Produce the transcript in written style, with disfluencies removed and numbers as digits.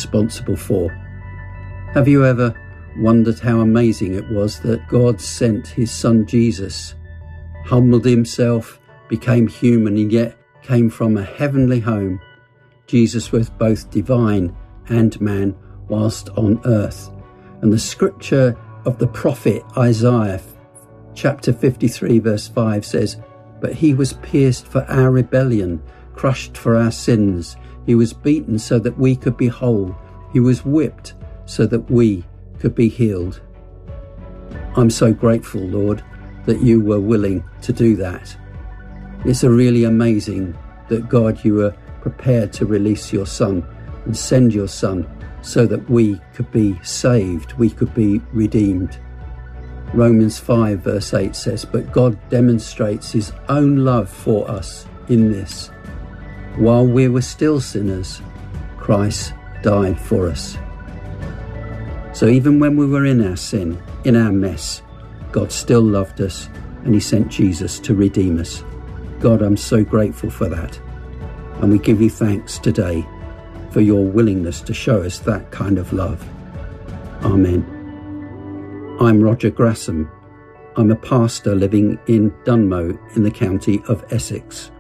responsible for. Have you ever wondered how amazing it was that God sent his son Jesus, humbled himself, became human, and yet came from a heavenly home? Jesus was both divine and man whilst on earth. And the scripture of the prophet Isaiah, chapter 53, verse 5 says, "But he was pierced for our rebellion, crushed for our sins. He was beaten so that we could be whole. He was whipped so that we could be healed." I'm so grateful, Lord, that you were willing to do that. It's really amazing that, God, you were prepared to release your son and send your son so that we could be saved, we could be redeemed. Romans 5 verse 8 says, "But God demonstrates his own love for us in this: while we were still sinners, Christ died for us." So even when we were in our sin, in our mess, God still loved us and he sent Jesus to redeem us. God, I'm so grateful for that. And we give you thanks today for your willingness to show us that kind of love. Amen. I'm Roger Grasham. I'm a pastor living in Dunmow in the county of Essex.